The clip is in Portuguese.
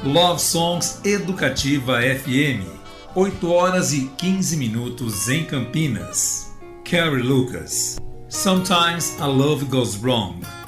Love Songs Educativa FM, 8 horas e 15 minutos em Campinas. Carrie Lucas. Sometimes a Love Goes Wrong.